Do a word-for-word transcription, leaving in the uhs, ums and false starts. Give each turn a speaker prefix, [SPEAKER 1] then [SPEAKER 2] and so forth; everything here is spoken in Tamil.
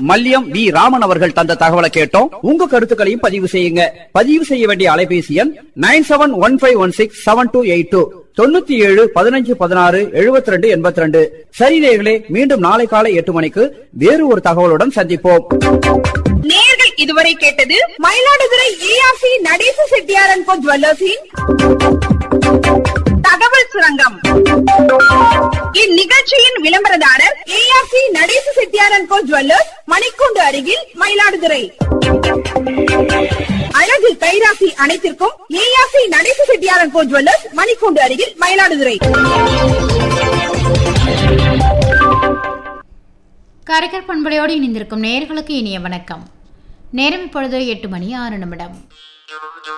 [SPEAKER 1] மல்லியம் வி ராமன் அவர்கள் தந்த தகவலை கேட்டோம். உங்க கருத்துக்களையும் பதிவு செய்யுங்க. பதிவு செய்ய வேண்டிய அலைபேசி எண் nine seven one five one six seven two eight two தொண்ணூத்தி ஏழு பதினஞ்சு பதினாறு எழுபத்தி ரெண்டு எண்பத்தி ரெண்டு. சரி நேயர்களே, மீண்டும் நாளை காலை எட்டு மணிக்கு வேறு ஒரு தகவலுடன் சந்திப்போம்.
[SPEAKER 2] நேயர்கள் இதுவரை கேட்டது மயிலாடுதுறை ஏஆர்சி நடேச செட்டியார் அண்ட் கோ ஜுவல்லர்ஸின் தகவல் சுரங்கம். இந்நிகழ்ச்சியின் விளம்பரதாரர் ARC Natesa Chettiar and go jewellers, மணிக்கூண்டு அருகில், மயிலாடுதுறை. அழகு கைராசி அனைத்திற்கும் ARC Natesa Chettiar and go jewellers, மணிக்கூண்டு அருகில், மயிலாடுதுறை.
[SPEAKER 3] காரைக்கால் பண்பலையோடு இணைந்திருக்கும் நேயர்களுக்கு இனிய வணக்கம். நேரம் இப்பொழுது எட்டு மணி ஆறு நிமிடம்.